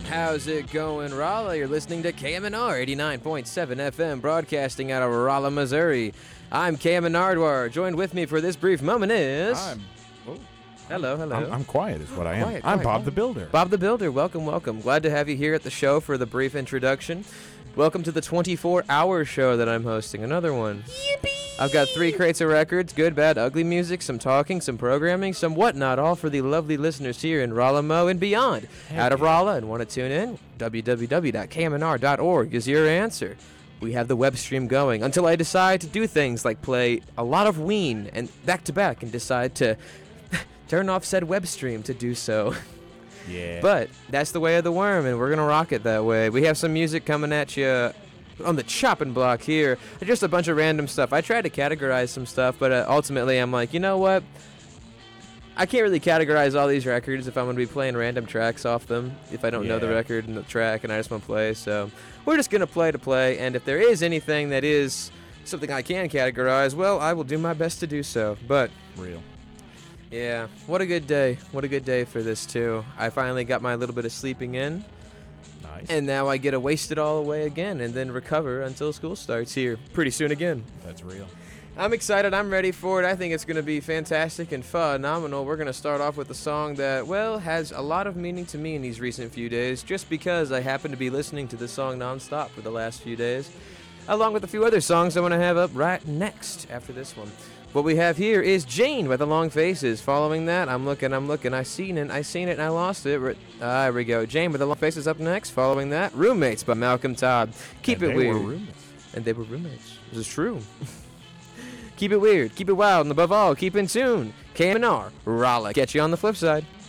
How's it going, Rolla? You're listening to KMNR 89.7 FM, broadcasting out of Rolla, Missouri. I'm KMN Nardwar. Joined with me for this brief moment is... Hello. I'm quiet is what I am. Quiet. I'm Bob the Builder. Bob the Builder, welcome. Glad to have you here at the show for the brief introduction. Welcome to the 24-hour show that I'm hosting, another one. Yippee! I've got 3 crates of records, good, bad, ugly music, some talking, some programming, some whatnot, all for the lovely listeners here in Rolla, Mo, and beyond. Out of Rolla and want to tune in? www.kmnr.org is your answer. We have the web stream going until I decide to do things like play a lot of Ween and back-to-back and decide to turn off said web stream to do so. Yeah. But that's the way of the worm, and we're going to rock it that way. We have some music coming at you on the chopping block here. Just a bunch of random stuff. I tried to categorize some stuff, but ultimately I'm like, you know what? I can't really categorize all these records if I'm going to be playing random tracks off them, if I don't know the record and the track and I just want to play. So we're just going to play, and if there is anything that is something I can categorize, well, I will do my best to do so. But real. Yeah, what a good day. What a good day for this, too. I finally got my little bit of sleeping in. Nice. And now I get to waste it all away again and then recover until school starts here pretty soon again. That's real. I'm excited. I'm ready for it. I think it's going to be fantastic and phenomenal. We're going to start off with a song that, well, has a lot of meaning to me in these recent few days, just because I happen to be listening to this song nonstop for the last few days, along with a few other songs I'm going to have up right next after this one. What we have here is Jane by the Long Faces. Following that, I'm looking. I seen it, and I lost it. There we go. Jane by the Long Faces up next. Following that, Roommates by Malcolm Todd. Keep it weird. And they were roommates. This is true. Keep it weird, keep it wild, and above all, keep in tune. KMNR, Rolla. Catch you on the flip side.